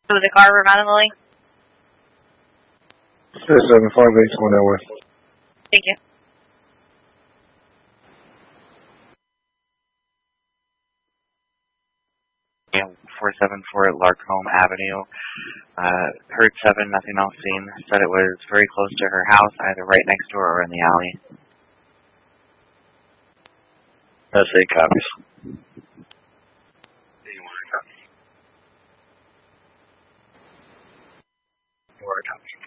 So the car room out of the lane? 758 going that way. Thank you. Yeah, 474 at Larcombe Avenue. Heard 7, nothing else seen. Said it was very close to her house, either right next door or in the alley. That's 8 copies. You want a copy?